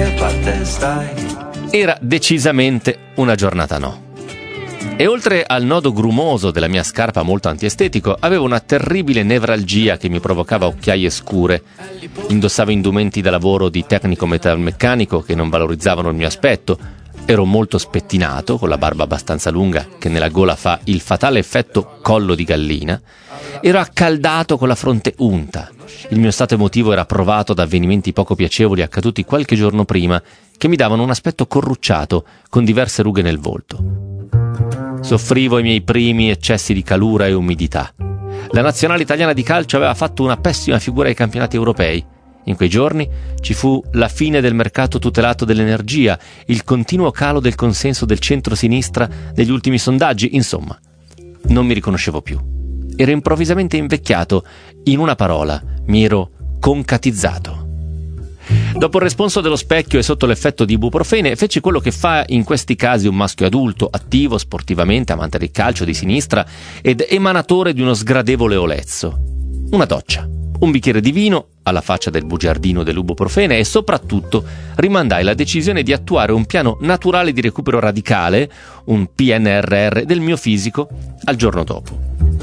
che parte stai? Era decisamente una giornata no. E oltre al nodo grumoso della mia scarpa molto antiestetico, avevo una terribile nevralgia che mi provocava occhiaie scure. Indossavo indumenti da lavoro di tecnico metalmeccanico che non valorizzavano il mio aspetto. Ero molto spettinato, con la barba abbastanza lunga, che nella gola fa il fatale effetto collo di gallina. Ero accaldato con la fronte unta. Il mio stato emotivo era provato da avvenimenti poco piacevoli accaduti qualche giorno prima, che mi davano un aspetto corrucciato, con diverse rughe nel volto. Soffrivo i miei primi eccessi di calura e umidità. La nazionale italiana di calcio aveva fatto una pessima figura ai campionati europei. In quei giorni ci fu la fine del mercato tutelato dell'energia, il continuo calo del consenso del centro-sinistra negli ultimi sondaggi, insomma, non mi riconoscevo più. Ero improvvisamente invecchiato, in una parola, mi ero concatizzato. Dopo il responso dello specchio e sotto l'effetto di ibuprofene, feci quello che fa in questi casi un maschio adulto, attivo, sportivamente, amante del calcio, di sinistra ed emanatore di uno sgradevole olezzo. Una doccia, un bicchiere di vino, alla faccia del bugiardino dell'ibuprofene, e soprattutto rimandai la decisione di attuare un piano naturale di recupero radicale, un PNRR, del mio fisico al giorno dopo.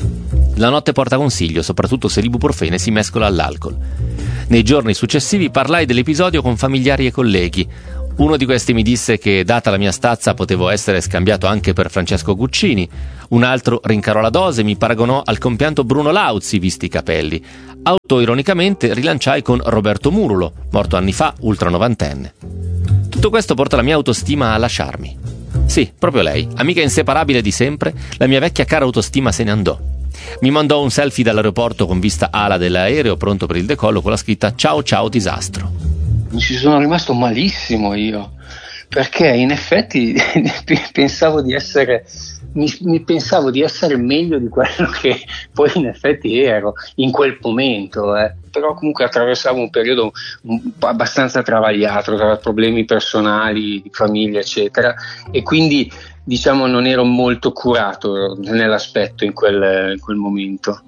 La notte porta consiglio, soprattutto se l'ibuprofene si mescola all'alcol. Nei giorni successivi parlai dell'episodio con familiari e colleghi. Uno di questi mi disse che, data la mia stazza, potevo essere scambiato anche per Francesco Guccini. Un altro rincarò la dose e mi paragonò al compianto Bruno Lauzi, visti i capelli. Autoironicamente rilanciai con Roberto Murulo, morto anni fa, ultra novantenne. Tutto questo porta la mia autostima a lasciarmi. Sì, proprio lei, amica inseparabile di sempre, la mia vecchia cara autostima se ne andò. Mi mandò un selfie dall'aeroporto con vista ala dell'aereo pronto per il decollo con la scritta "Ciao ciao disastro". Mi ci sono rimasto malissimo io, perché in effetti pensavo di essere meglio di quello che poi in effetti ero in quel momento, però comunque attraversavo un periodo abbastanza travagliato tra problemi personali, di famiglia eccetera, e quindi diciamo non ero molto curato nell'aspetto in quel momento.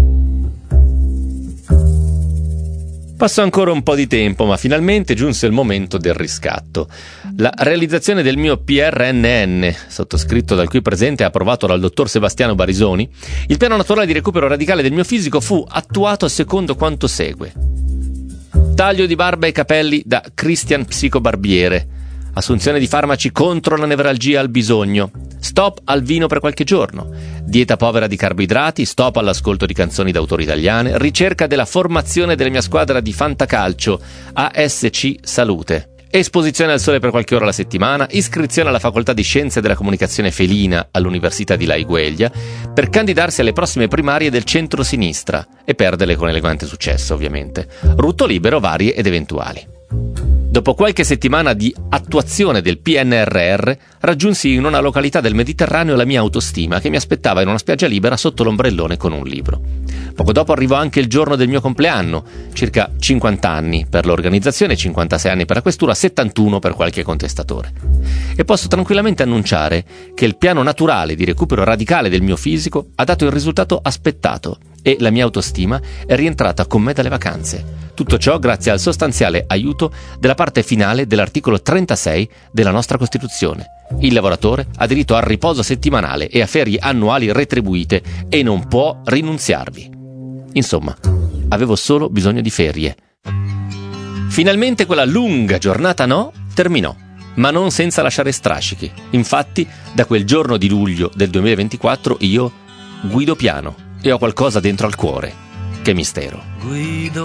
Passò ancora un po' di tempo, ma finalmente giunse il momento del riscatto. La realizzazione del mio PRNN, sottoscritto dal qui presente e approvato dal dottor Sebastiano Barisoni, il piano naturale di recupero radicale del mio fisico, fu attuato secondo quanto segue. Taglio di barba e capelli da Christian Psicobarbiere. Assunzione di farmaci contro la nevralgia al bisogno. Stop al vino per qualche giorno. Dieta povera di carboidrati, stop all'ascolto di canzoni d'autori italiane, ricerca della formazione della mia squadra di fantacalcio, ASC Salute. Esposizione al sole per qualche ora alla settimana, iscrizione alla facoltà di Scienze della Comunicazione Felina all'Università di Laigueglia per candidarsi alle prossime primarie del centro-sinistra e perderle con elegante successo, ovviamente. Rutto libero varie ed eventuali. Dopo qualche settimana di attuazione del PNRR, raggiunsi in una località del Mediterraneo la mia autostima che mi aspettava in una spiaggia libera sotto l'ombrellone con un libro. Poco dopo arrivò anche il giorno del mio compleanno, circa 50 anni per l'organizzazione, 56 anni per la questura, 71 per qualche contestatore. E posso tranquillamente annunciare che il piano naturale di recupero radicale del mio fisico ha dato il risultato aspettato e la mia autostima è rientrata con me dalle vacanze. Tutto ciò grazie al sostanziale aiuto della parte finale dell'articolo 36 della nostra Costituzione. Il lavoratore ha diritto al riposo settimanale e a ferie annuali retribuite e non può rinunziarvi. Insomma, avevo solo bisogno di ferie. Finalmente quella lunga giornata terminò, ma non senza lasciare strascichi. Infatti, da quel giorno di luglio del 2024 io guido piano e ho qualcosa dentro al cuore. Che mistero. Guido